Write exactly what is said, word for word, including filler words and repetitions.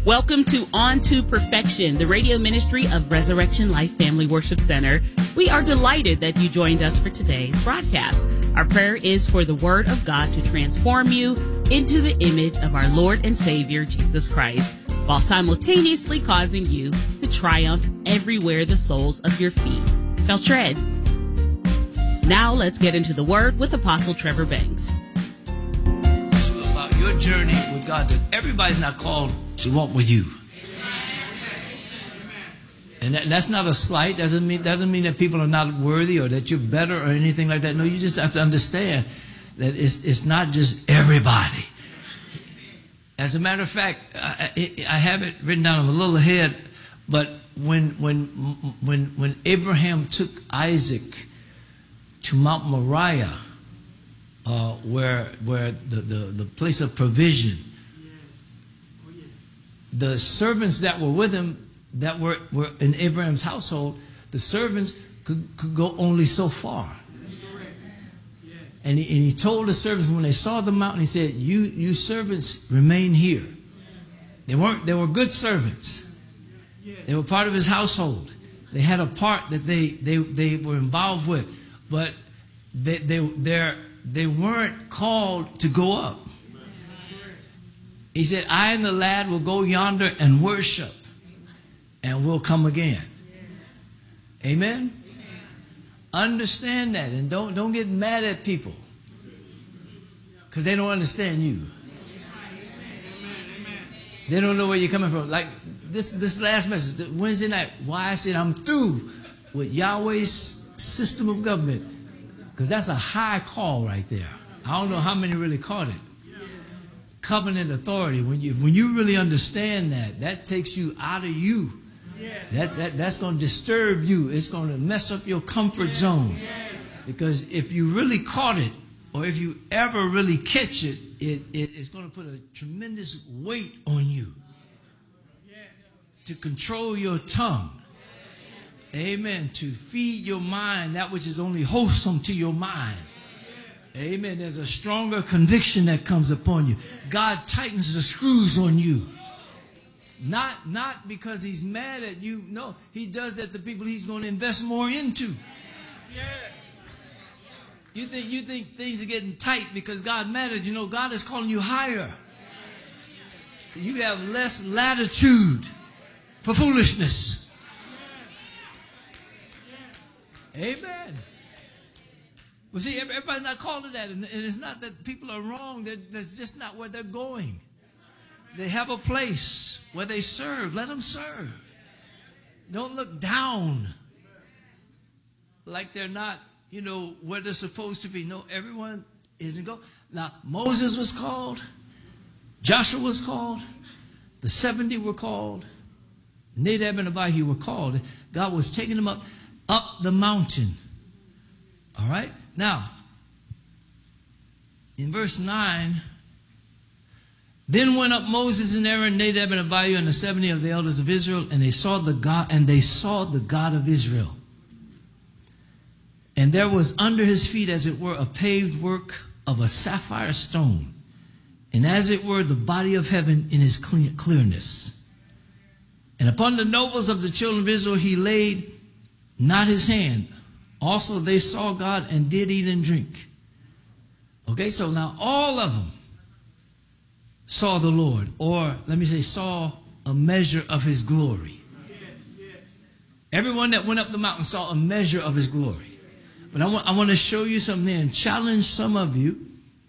Welcome to On to Perfection, the radio ministry of Resurrection Life Family Worship Center. We are delighted that you joined us for today's broadcast. Our prayer is for the Word of God to transform you into the image of our Lord and Savior, Jesus Christ, while simultaneously causing you to triumph everywhere the soles of your feet shall tread. Now let's get into the Word with Apostle Trevor Banks. About your journey with God, that everybody's not called to walk with you. And that, that's not a slight. Doesn't mean doesn't mean that people are not worthy or that you're better or anything like that. No, you just have to understand that it's it's not just everybody. As a matter of fact, I, I have it written down. I'm a little ahead, but when when when when Abraham took Isaac to Mount Moriah, uh, where where the, the the place of provision, the servants that were with him, that were, were in Abraham's household, the servants could, could go only so far. And he, and he told the servants when they saw the mountain, he said, you you servants remain here. They weren't they were good servants. They were part of his household. They had a part that they they, they were involved with, but they they they're, they weren't called to go up. He said, I and the lad will go yonder and worship, and we'll come again. Amen? Understand that, and don't, don't get mad at people, because they don't understand you. They don't know where you're coming from. Like this, this last message, Wednesday night, why I said I'm through with Yahweh's system of government, because that's a high call right there. I don't know how many really caught it. Covenant authority. When you when you really understand that, that takes you out of you. Yes. That, that that's going to disturb you. It's going to mess up your comfort yes. zone. Yes. Because if you really caught it, or if you ever really catch it, it, it it's going to put a tremendous weight on you yes. to control your tongue. Yes. Amen. To feed your mind that which is only wholesome to your mind. Amen. There's a stronger conviction that comes upon you. God tightens the screws on you. Not, not because he's mad at you. No, he does that to people he's going to invest more into. You think, you think things are getting tight because God matters. You know, God is calling you higher. You have less latitude for foolishness. Amen. Well, see, everybody's not called to that, and it's not that people are wrong. That's just not where they're going. They have a place where they serve. Let them serve. Don't look down like they're not, you know, where they're supposed to be. No, everyone isn't go. Now, Moses was called. Joshua was called. The seventy were called. Nadab and Abihu were called. God was taking them up, up the mountain. All right? Now, in verse nine, then went up Moses and Aaron, Nadab and Abihu, and the seventy of the elders of Israel, and they saw the God, and they saw the God of Israel. And there was under his feet, as it were, a paved work of a sapphire stone, and as it were, the body of heaven in his clearness. And upon the nobles of the children of Israel he laid not his hand. Also, they saw God and did eat and drink. Okay, so now all of them saw the Lord, or let me say, saw a measure of his glory. Yes, yes. Everyone that went up the mountain saw a measure of his glory. But I want, I want to show you something and challenge some of you